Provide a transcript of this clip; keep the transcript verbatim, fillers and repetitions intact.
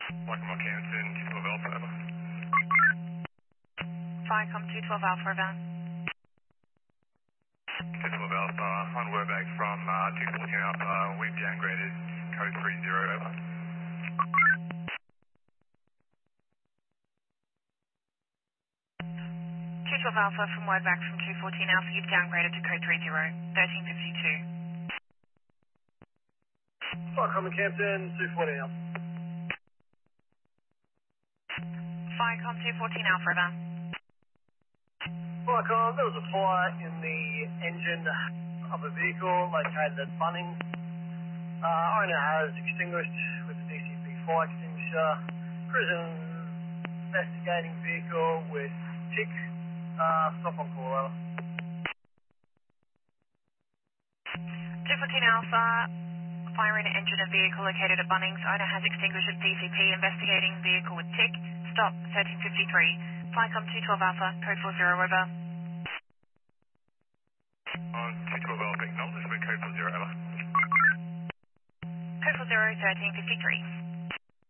Like my Campton, two twelve Alpha, over. Viacom two twelve Alpha, over. two twelve Alpha, on Wordback from uh, two fourteen Alpha, we've downgraded code three zero, over. two twelve Alpha from Wordback from two fourteen Alpha, you've downgraded to code three zero, thirteen fifty-two. Viacom Campton, two fourteen Alpha. Viacom two fourteen Alpha, over. Viacom, there was a fire in the engine of a vehicle located at Bunnings. Uh, owner has extinguished with the D C P fire extinguisher. Prison investigating vehicle with tick. Uh, stop on call, over. two fourteen Alpha, fire in engine of vehicle located at Bunnings. Owner has extinguished at D C P, investigating vehicle with tick. Stop, thirteen fifty-three. Viacom two twelve Alpha, code four zero, over. On two twelve Alpha, acknowledge with code four zero, over. Code four zero, thirteen fifty-three.